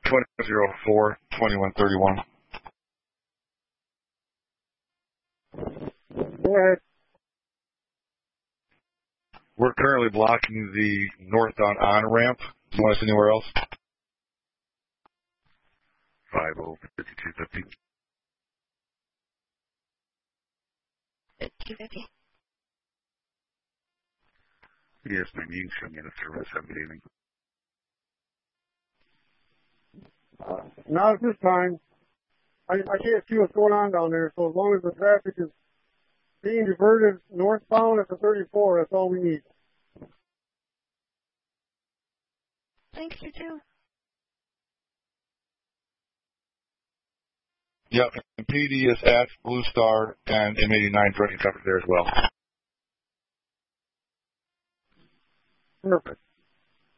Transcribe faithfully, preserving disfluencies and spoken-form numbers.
twenty oh four, twenty-one thirty-one. Go ahead. We're currently blocking the northbound on-ramp. Do you want us anywhere else? five oh, fifty-two fifty. fifty fifty. Yes, ma'am. You can show me the service. Have a good evening. Uh, not at this time. I, I can't see what's going on down there, so as long as the traffic is being diverted northbound at the thirty-four, that's all we need. Thanks, you too. Yep, and P D is at Blue Star and M eighty-nine directing traffic there as well. Perfect.